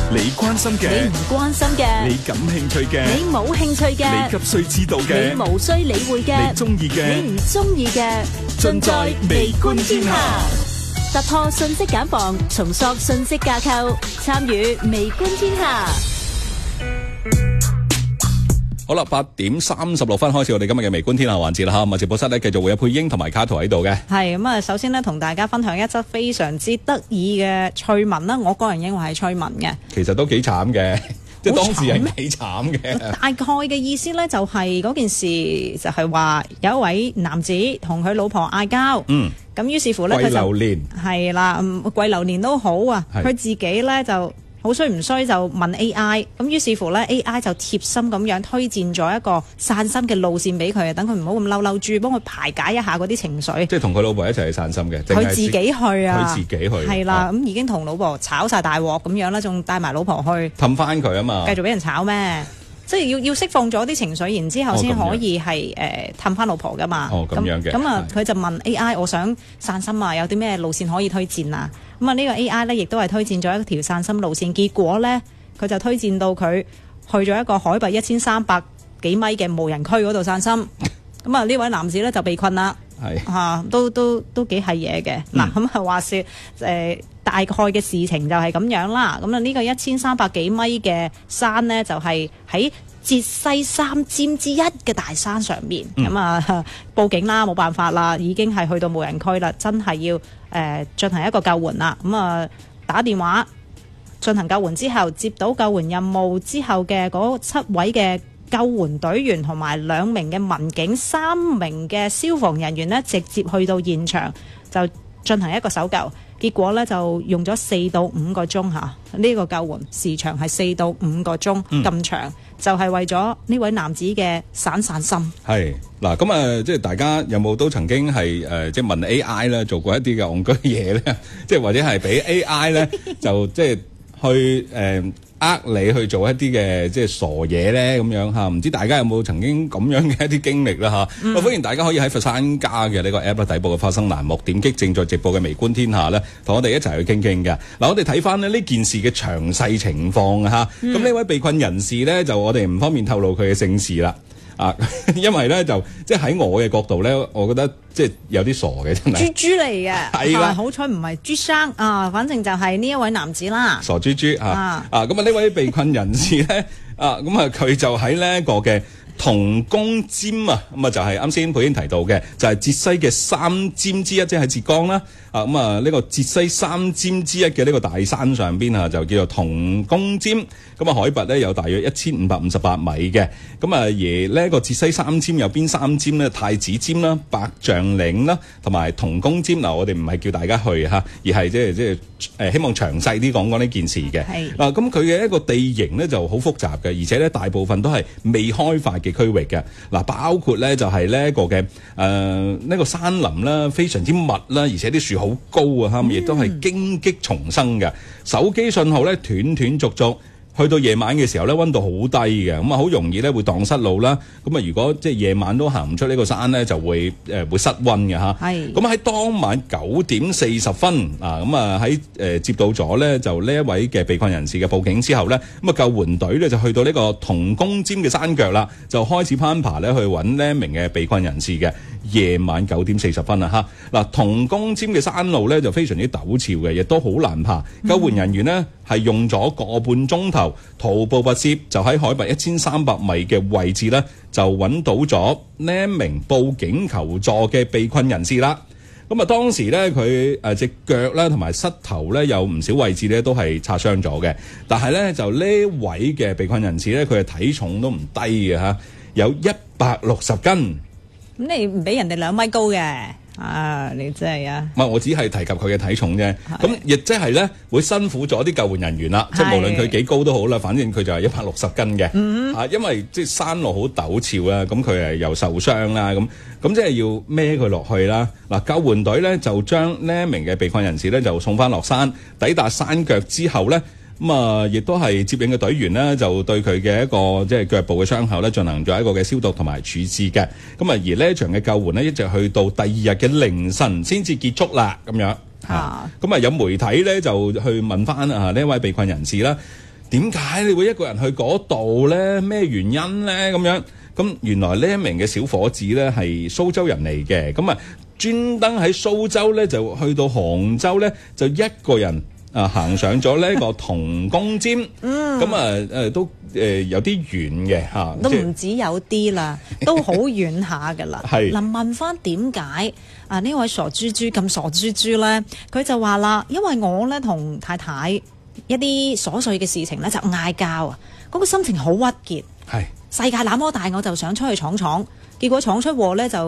你關心嘅， 你唔關心嘅， 你感興趣嘅， 你冇興趣嘅， 你急需知道嘅， 你無需理會嘅， 你中意嘅， 你唔中意嘅，盡在微觀天下。突破信息繭房，重塑信息架構，參與微觀天下。 好啦，8:36開始我哋今日嘅微觀天下環節啦吓，咁啊直播室咧繼續會有佩英同埋卡圖喺度嘅。 係咁啊，首先呢，同大家分享一則非常之得意嘅趣聞啦，我個人認為係趣聞嘅。 其實都幾慘嘅，即係當事人幾慘嘅。 大概嘅意思咧就係嗰件事就係話有一位男子同佢老婆嗌交，咁於是乎咧佢就貴流年係啦，貴流年都好啊，佢自己咧就好衰唔衰就問 AI， 咁於是乎咧 AI 就貼心咁樣推薦咗一個散心嘅路線俾佢，等佢唔好咁嬲嬲住，幫佢排解一下嗰啲情緒。 即係同佢老婆一齊去散心嘅， 佢自己去啊， 佢自己去係啦，咁已經同老婆炒晒大鑊咁樣啦，仲帶埋老婆去氹翻佢啊嘛， 繼續俾人炒咩？即係要釋放咗啲情緒，然之後先可以係氹翻老婆噶嘛。 咁樣嘅。 咁啊，佢就問 AI， 我想散心啊，有啲咩路線可以推薦啊？咁啊，呢個 AI 咧亦都係推薦咗一條散心路線，結果咧佢就推薦到佢去咗一個海拔1300幾米嘅無人區嗰度散心。咁啊，呢位男子咧就被困啦。係嚇，都幾係嘢嘅。嗱，咁啊話説大概嘅事情就係咁樣啦。咁啊呢個1300幾米嘅山呢，就係喺浙西三尖之一嘅大山上面。咁啊報警啦，冇辦法啦，已經係去到無人區啦，真係要進行一個救援啦。咁啊打電話進行救援之後，接到救援任務之後嘅嗰7位嘅救援隊員同埋2名嘅民警、3名嘅消防人員呢，直接去到現場就進行一個搜救。結果呢，就用咗4到5個鐘嚇，呢個救援時長係4到5個鐘咁長，就係為咗呢位男子嘅散心。 係嗱，咁啊，即係大家有冇都曾經係即係問 AI 咧做過一啲嘅戇居嘢咧？即係或者係俾 AI 咧就即係去你去做一啲嘅即係傻嘢咧咁樣嚇，唔知大家有冇曾經咁樣嘅一啲經歷啦嚇？歡迎大家可以喺佛山家嘅呢個 app 底部嘅發生欄目，點擊正在直播嘅微觀天下咧，同我哋一齊去傾傾嘅。嗱，我哋睇翻呢件事嘅詳細情況嚇，咁呢位被困人士咧就我哋唔方便透露佢嘅姓氏啦。因為咧就即係喺我嘅角度咧，我覺得即係有啲傻嘅真係。 豬嚟嘅， 係啦， 好彩唔係豬生啊，反正就係呢一位男子啦。 傻豬豬咁啊呢位被困人士咧佢就喺呢個嘅銅公尖咁啊就係啱先佩英提到嘅，就係浙西嘅三尖之一，即係浙江啦。呢個浙西三尖之一嘅呢個大山上邊就叫做銅公尖，咁海拔咧有大約1558米嘅。咁而呢個浙西三尖有邊3尖咧？太子尖啦、百丈嶺啦，同埋銅公尖。嗱，我哋唔係叫大家去而係即係希望詳細啲講呢件事嘅。咁佢嘅一個地形咧就好複雜嘅，而且咧大部分都係未開發嘅區域嘅。嗱，包括咧就係呢個嘅呢個山林啦，非常之密啦，而且啲樹好高亦都係荊棘叢生嘅。手機信號咧斷斷續續，去到夜晚嘅時候咧溫度好低嘅，咁好容易咧會蕩失路啦。咁如果即係夜晚都行唔出呢個山咧，就會會失溫嘅嚇。係。咁喺當晚9:40喺接到咗咧就呢一位嘅被困人士嘅報警之後咧，救援隊咧就去到呢個銅公尖嘅山腳啦，就開始攀爬咧去揾呢一名嘅被困人士嘅。夜晚9:40嗱，銅公尖嘅山路咧就非常之陡峭嘅，亦都好難爬。救援人員呢係用咗個半鐘頭徒步跋涉，就喺海拔1300米嘅位置咧就揾到咗呢一名報警求助嘅被困人士啦。咁當時咧佢隻腳啦同埋膝頭咧有唔少位置咧都係擦傷咗嘅，但係咧就呢位嘅被困人士咧佢嘅體重都唔低嘅有160斤。 咁你唔俾人哋2米高嘅你真係啊！ 唔係，我只係提及佢嘅體重啫。咁亦即係咧，會辛苦咗啲救援人員啦。即係無論佢幾高都好啦，反正佢就係160斤嘅。因為即係山路好陡峭啦，咁佢又受傷啦，咁即係要孭佢落去啦。嗱，救援隊咧就將呢一名嘅被困人士咧就送翻落山，抵達山腳之後咧。亦都係接應嘅隊員呢，就對佢嘅一個即係腳部嘅傷口咧進行咗一個嘅消毒同埋處置嘅。而呢一場嘅救援呢，一直去到第2日嘅凌晨先至結束啦，咁樣。有媒體咧就去問翻呢一位被困人士啦。 點解你會一個人去嗰度咧？咩原因咧？咁樣咁原來呢一名嘅小伙子咧係蘇州人嚟嘅，咁啊專登喺蘇州咧就去到杭州咧就一個人行上咗呢個銅公尖，咁都有啲遠嘅嚇， 都唔止有啲啦，都好遠下噶啦。 係嗱，問翻點解呢位傻豬豬咁傻豬豬咧？佢就話啦，因為我咧同太太一啲瑣碎嘅事情咧就嗌交啊，嗰個心情好鬱結。 係世界那麼大，我就想出去闖闖，結果闖出禍咧就